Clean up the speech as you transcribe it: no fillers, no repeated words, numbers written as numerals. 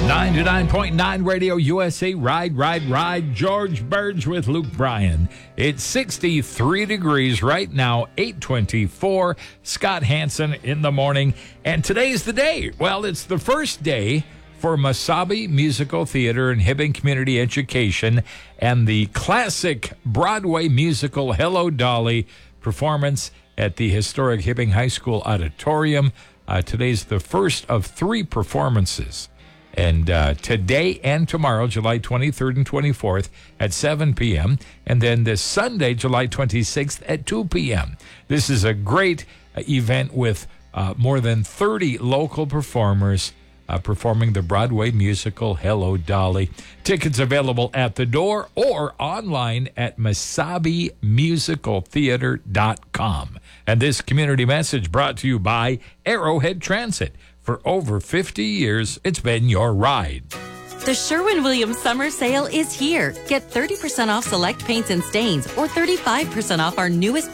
99.9 Radio USA, Ride. George Burge with Luke Bryan. It's 63 degrees right now, 8:24. Scott Hansen in the morning. And today's the day. Well, it's the first day for Mesabi Musical Theater and Hibbing Community Education and the classic Broadway musical Hello, Dolly performance at the historic Hibbing High School Auditorium. Today's the first of 3 performances. And today and tomorrow, July 23rd and 24th at 7 p.m. And then this Sunday, July 26th at 2 p.m. This is a great event with more than 30 local performers performing the Broadway musical Hello, Dolly. Tickets available at the door or online at mesabimusicaltheater.com. And this community message brought to you by Arrowhead Transit. For over 50 years, it's been your ride. The Sherwin-Williams Summer Sale is here. Get 30% off select paints and stains or 35% off our newest